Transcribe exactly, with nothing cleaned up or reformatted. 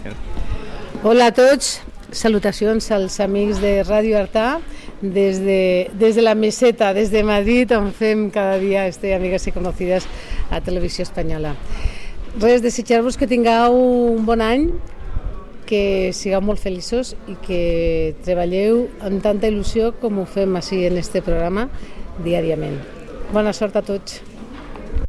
Hola a tots, salutacions als amics de Ràdio Artà des de, des de la meseta, des de Madrid, on fem cada dia este Amigas y Conocidas a Televisió Espanyola. Res, desitjar-vos que tingueu un bon any, que sigueu molt feliços i que treballeu amb tanta il·lusió com ho fem així en este programa diàriament. Bona sort a tots.